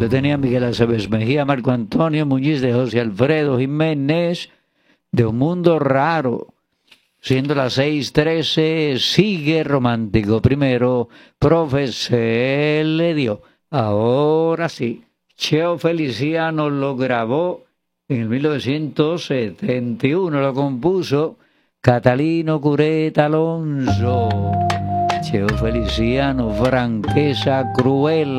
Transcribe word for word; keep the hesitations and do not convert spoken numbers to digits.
Yo tenía a Miguel Aceves Mejía, Marco Antonio Muñiz, de José Alfredo Jiménez, de Un Mundo Raro. Siendo las seis trece, sigue romántico. Primero, profe, se le dio. Ahora sí, Cheo Feliciano lo grabó en el mil novecientos setenta y uno, lo compuso Catalino Cureta Alonso. Cheo Feliciano, franqueza cruel.